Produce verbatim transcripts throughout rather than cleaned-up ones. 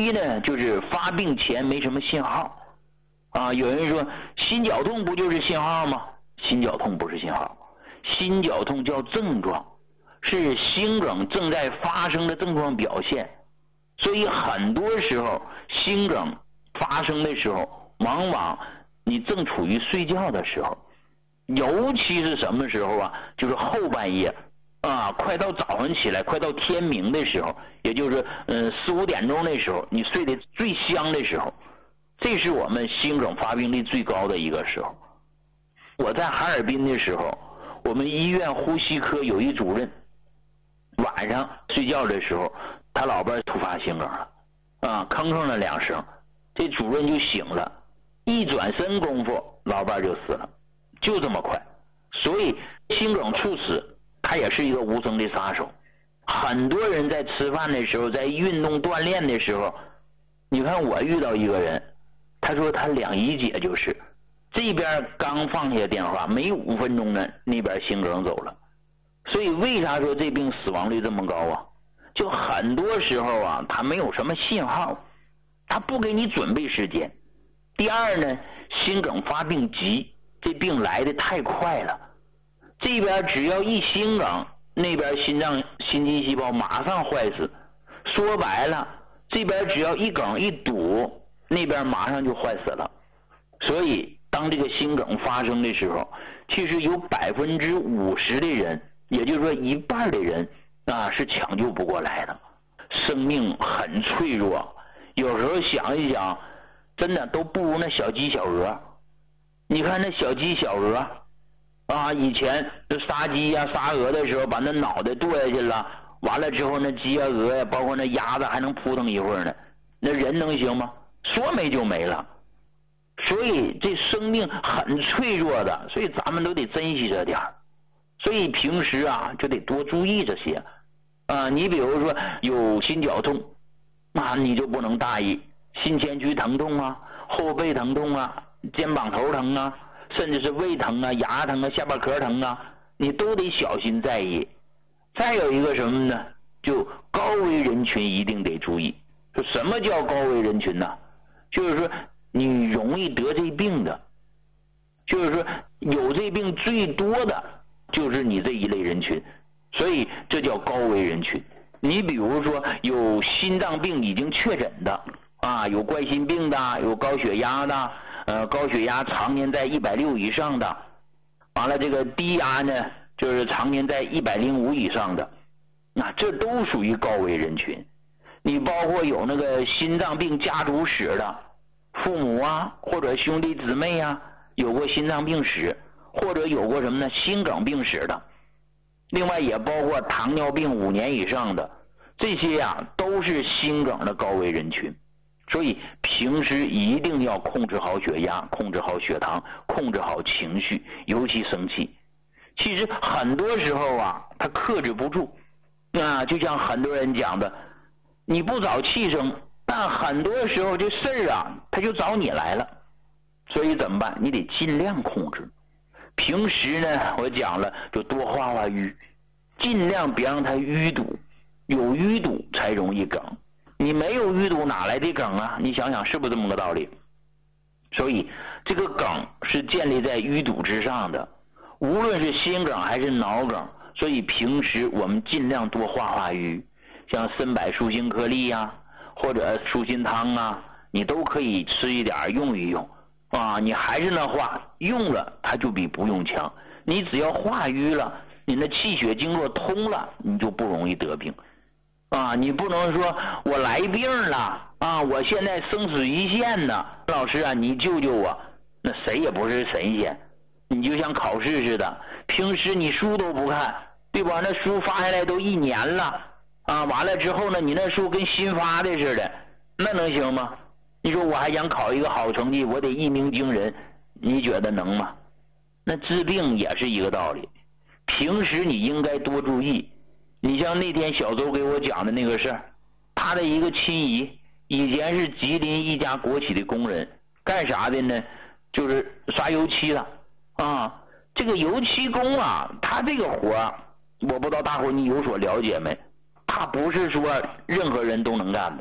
一呢，就是发病前没什么信号啊。有人说心绞痛不就是信号吗？心绞痛不是信号，心绞痛叫症状，是心梗正在发生的症状表现。所以很多时候心梗发生的时候，往往你正处于睡觉的时候，尤其是什么时候啊？就是后半夜啊，快到早上起来，快到天明的时候，也就是嗯四五点钟的时候，你睡得最香的时候，这是我们心梗发病率最高的一个时候。我在哈尔滨的时候，我们医院呼吸科有一主任，晚上睡觉的时候，他老伴突发心梗了啊，吭吭了两声，这主任就醒了，一转身功夫，老伴就死了，就这么快。所以心梗猝死，它也是一个无声的杀手。很多人在吃饭的时候，在运动锻炼的时候，你看我遇到一个人，他说他两姨姐就是这边刚放下电话，没五分钟呢，那边心梗走了。所以为啥说这病死亡率这么高啊？就很多时候啊，他没有什么信号，他不给你准备时间。第二呢，心梗发病急，这病来的太快了，这边只要一心梗，那边心脏心肌细胞马上坏死。说白了，这边只要一梗一堵，那边马上就坏死了。所以当这个心梗发生的时候，其实有百分之五十的人，也就是说一半的人啊是抢救不过来的。生命很脆弱，有时候想一想，真的都不如那小鸡小鹅。你看那小鸡小鹅啊，以前杀鸡呀、杀鹅的时候，把那脑袋剁下去了，完了之后那鸡呀、鹅呀，包括那鸭子还能扑腾一会儿呢，那人能行吗？说没就没了。所以这生命很脆弱的，所以咱们都得珍惜这点儿。所以平时啊就得多注意这些啊。你比如说有心绞痛，那你就不能大意，心前区疼痛啊，后背疼痛啊，肩膀头疼啊，甚至是胃疼啊、牙疼啊、下巴壳疼啊，你都得小心在意。再有一个什么呢？就高危人群一定得注意。说什么叫高危人群呢？就是说你容易得这病的，就是说有这病最多的就是你这一类人群，所以这叫高危人群。你比如说有心脏病已经确诊的啊，有冠心病的，有高血压的，呃，高血压常年在一百六以上的，完了这个低压呢，就是常年在一百零五以上的，那这都属于高危人群。你包括有那个心脏病家族史的，父母啊或者兄弟姊妹啊有过心脏病史，或者有过什么呢心梗病史的，另外也包括糖尿病五年以上的，这些啊都是心梗的高危人群。所以平时一定要控制好血压，控制好血糖，控制好情绪，尤其生气。其实很多时候啊他克制不住啊，就像很多人讲的，你不找气生，但很多时候这事儿啊他就找你来了。所以怎么办？你得尽量控制。平时呢我讲了，就多画画瘀，尽量别让它淤堵，有淤堵才容易梗，你没有淤堵哪来的梗啊？你想想是不是这么个道理？所以这个梗是建立在淤堵之上的，无论是心梗还是脑梗。所以平时我们尽量多化化瘀，像参柏舒心颗粒啊，或者舒心汤啊，你都可以吃一点用一用啊。你还是那话，用了它就比不用强。你只要化瘀了，你的气血经络通了，你就不容易得病啊。你不能说我来病了啊，我现在生死一线呢，老师啊你救救我，那谁也不是神仙。你就像考试似的，平时你书都不看，对吧？那书发下来都一年了啊，完了之后呢，你那书跟新发的似的，那能行吗？你说我还想考一个好成绩，我得一鸣惊人，你觉得能吗？那治病也是一个道理，平时你应该多注意。你像那天小周给我讲的那个事儿，他的一个亲姨以前是吉林一家国企的工人，干啥的呢？就是刷油漆的啊。这个油漆工啊，他这个活我不知道大伙你有所了解没？他不是说任何人都能干的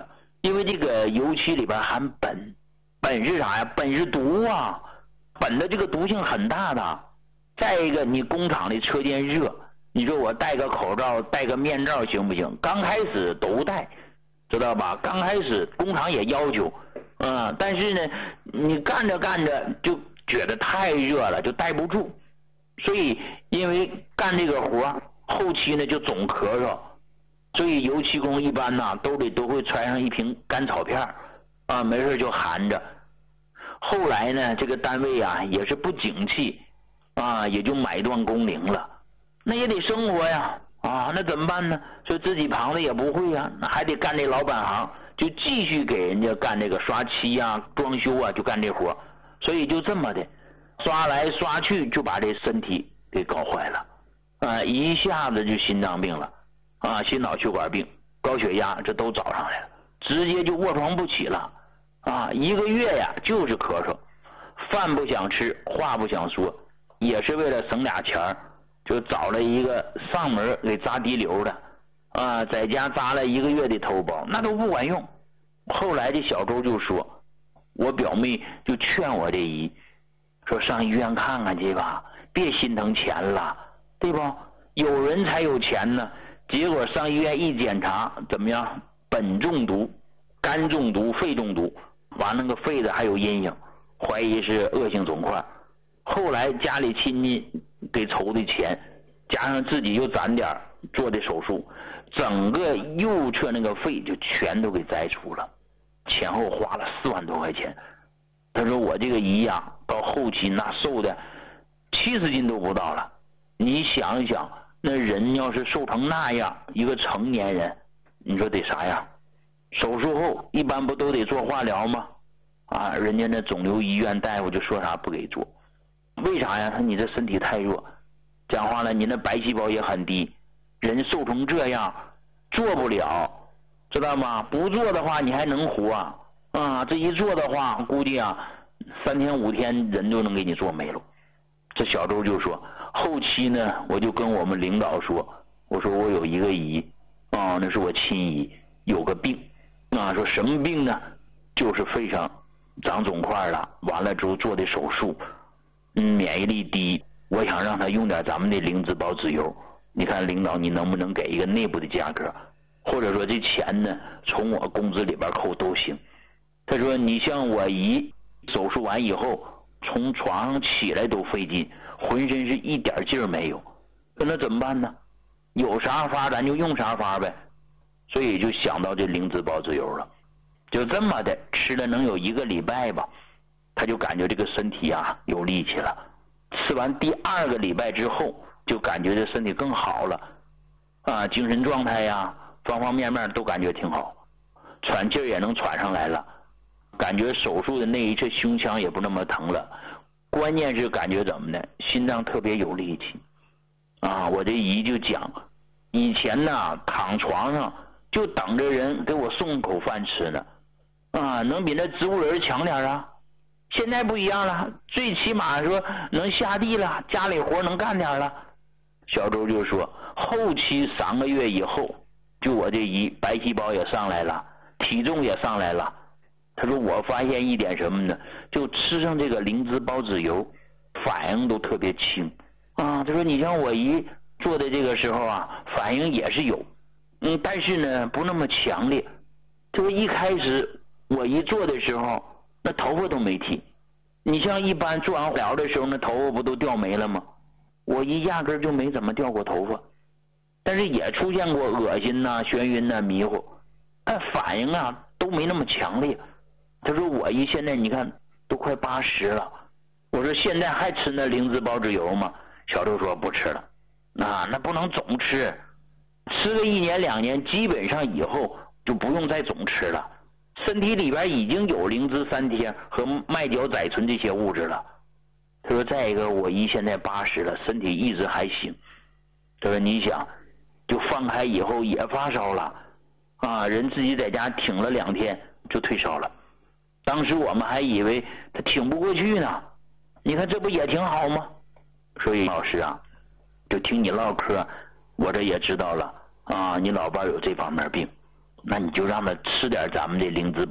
因为这个油漆里边含苯，苯是啥呀？苯是毒啊，苯的这个毒性很大的。再一个，你工厂的车间热，你说我戴个口罩戴个面罩行不行？刚开始都戴，知道吧？刚开始工厂也要求，嗯，但是呢你干着干着就觉得太热了，就戴不住，所以因为干这个活后期呢就总咳嗽，所以油漆工一般呢兜里都会揣上一瓶甘草片啊，没事就含着。后来呢这个单位啊也是不景气啊，也就买断工龄了。那也得生活呀啊，那怎么办呢？所以自己旁的也不会呀，那还得干这老板行，就继续给人家干这个刷漆啊、装修啊，就干这活。所以就这么的刷来刷去，就把这身体给搞坏了啊，一下子就心脏病了啊，心脑血管病、高血压，这都找上来了，直接就卧床不起了啊，一个月呀就是咳嗽，饭不想吃，话不想说，也是为了省俩钱儿，就找了一个上门给扎滴流的啊，在家扎了一个月的头孢，那都不管用。后来这小周就说，我表妹就劝我这姨说，上医院看看去吧，别心疼钱了，对不？有人才有钱呢。结果上医院一检查，怎么样？苯中毒、肝中毒、肺中毒，完那个肺的还有阴影，怀疑是恶性肿块。后来家里亲戚给筹的钱，加上自己又攒点做的手术，整个右侧那个肺就全都给摘除了，前后花了四万多块钱。他说我这个姨呀，到后期那瘦的七十斤都不到了。你想一想，那人要是瘦成那样，一个成年人，你说得啥样？手术后一般不都得做化疗吗？啊，人家那肿瘤医院大夫就说啥不给做，为啥呀？他你这身体太弱，讲话了，你那白细胞也很低，人瘦成这样做不了，知道吗？不做的话你还能活啊？啊，这一做的话，估计啊，三天五天人就能给你做没了。这小周就说，后期呢，我就跟我们领导说，我说我有一个姨啊，那是我亲姨，有个病啊，说什么病呢？就是肺上长肿块了，完了之后做的手术，嗯，免疫力低，我想让他用点咱们的灵芝孢子油，你看领导你能不能给一个内部的价格，或者说这钱呢从我工资里边扣都行。他说你像我姨手术完以后从床上起来都费劲，浑身是一点劲儿没有，那怎么办呢？有啥法咱就用啥法呗。所以就想到这灵芝孢子油了，就这么的吃了能有一个礼拜吧，他就感觉这个身体啊有力气了。吃完第二个礼拜之后，就感觉这身体更好了啊，精神状态呀方方面面都感觉挺好，喘气儿也能喘上来了，感觉手术的那一侧胸腔也不那么疼了，关键是感觉怎么呢？心脏特别有力气啊！我这姨就讲，以前呢躺床上就等着人给我送口饭吃呢，啊，能比那植物人强点啊？现在不一样了，最起码说能下地了，家里活能干点了。小周就说，后期三个月以后，就我这姨白细胞也上来了，体重也上来了。他说我发现一点什么呢？就吃上这个灵芝孢子油，反应都特别轻啊。他说你像我姨做的这个时候啊，反应也是有，嗯，但是呢不那么强烈。就是一开始我姨做的时候，那头发都没剃。你像一般做完化疗的时候，那头发不都掉没了吗？我姨压根就没怎么掉过头发，但是也出现过恶心呐、眩晕呐、迷糊，但反应啊都没那么强烈。他说我姨现在你看都快八十了，我说现在还吃那灵芝孢子油吗？小周说不吃了，啊，那不能总吃，吃个一年两年，基本上以后就不用再总吃了，身体里边已经有灵芝三萜和麦角甾醇这些物质了。他说再一个我姨现在八十了，身体一直还行。他说你想就放开以后也发烧了啊，人自己在家挺了两天就退烧了，当时我们还以为他挺不过去呢，你看这不也挺好吗？所以老师啊，就听你唠嗑，我这也知道了啊，你老伴有这方面病那你就让他吃点咱们的灵芝